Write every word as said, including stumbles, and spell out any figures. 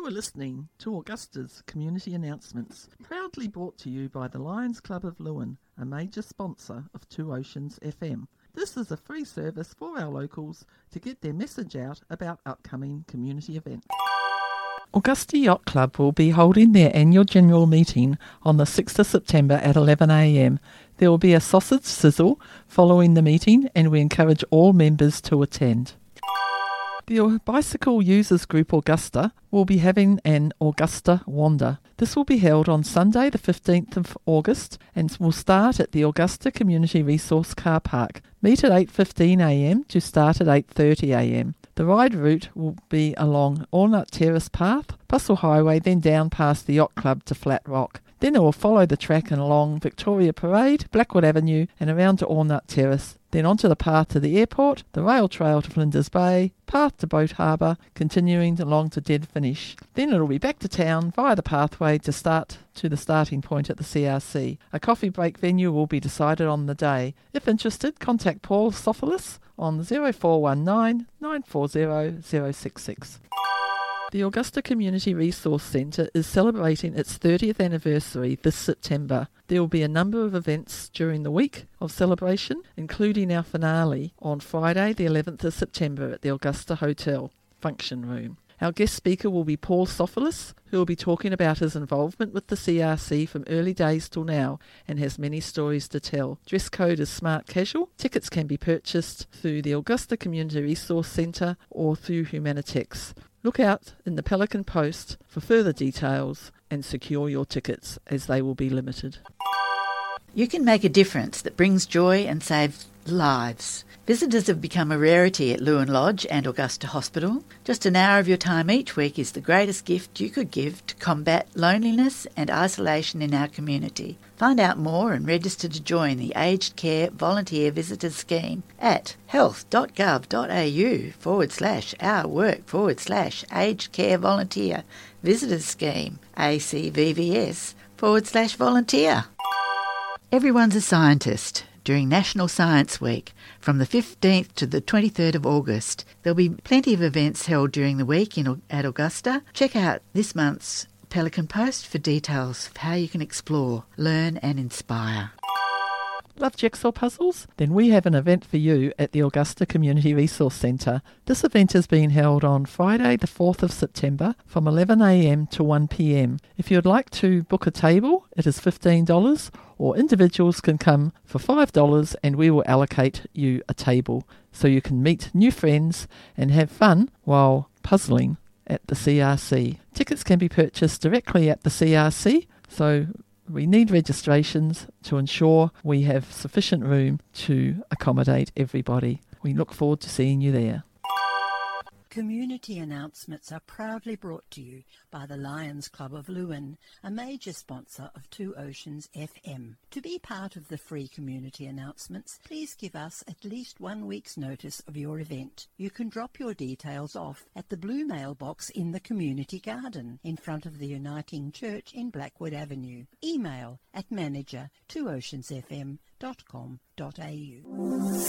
You are listening to Augusta's Community Announcements, proudly brought to you by the Lions Club of Lewin, a major sponsor of Two Oceans F M. This is a free service for our locals to get their message out about upcoming community events. Augusta Yacht Club will be holding their annual general meeting on the sixth of September at eleven a m. There will be a sausage sizzle following the meeting, and we encourage all members to attend. The Bicycle Users Group Augusta will be having an Augusta Wander. This will be held on Sunday the fifteenth of August and will start at the Augusta Community Resource Car Park. Meet at eight fifteen a m to start at eight thirty a m. The ride route will be along Allnut Terrace Path, Bustle Highway, then down past the Yacht Club to Flat Rock. Then it will follow the track and along Victoria Parade, Blackwood Avenue and around to Allnut Terrace. Then onto the path to the airport, the rail trail to Flinders Bay, path to Boat Harbour, continuing along to Dead Finish. Then it'll be back to town via the pathway to start to the starting point at the C R C. A coffee break venue will be decided on the day. If interested, contact Paul Sophilis on zero four one nine, nine four zero, zero six six. The Augusta Community Resource Centre is celebrating its thirtieth anniversary this September. There will be a number of events during the week of celebration, including our finale on Friday the eleventh of September at the Augusta Hotel Function Room. Our guest speaker will be Paul Sophilis, who will be talking about his involvement with the C R C from early days till now and has many stories to tell. Dress code is smart casual. Tickets can be purchased through the Augusta Community Resource Centre or through Humanitex. Look out in the Pelican Post for further details and secure your tickets as they will be limited. You can make a difference that brings joy and saves lives. Visitors have become a rarity at Lewin Lodge and Augusta Hospital. Just an hour of your time each week is the greatest gift you could give to combat loneliness and isolation in our community. Find out more and register to join the Aged Care Volunteer Visitors Scheme at health.gov.au forward slash our work forward slash aged care volunteer visitors scheme ACVVS forward slash volunteer. Everyone's a scientist. During National Science Week, from the fifteenth to the twenty-third of August, there'll be plenty of events held during the week in, at Augusta. Check out this month's Pelican Post for details of how you can explore, learn and inspire. Love jigsaw puzzles? Then we have an event for you at the Augusta Community Resource Centre. This event is being held on Friday the fourth of September from eleven a m to one p m. If you'd like to book a table, it is fifteen dollars, or individuals can come for five dollars and we will allocate you a table so you can meet new friends and have fun while puzzling at the C R C. Tickets can be purchased directly at the C R C, so we need registrations to ensure we have sufficient room to accommodate everybody. We look forward to seeing you there. Community announcements are proudly brought to you by the Lions Club of Lewin, a major sponsor of Two Oceans F M. To be part of the free community announcements, please give us at least one week's notice of your event. You can drop your details off at the blue mailbox in the community garden in front of the Uniting Church in Blackwood Avenue. Email at manager two oceans f m dot com dot a u.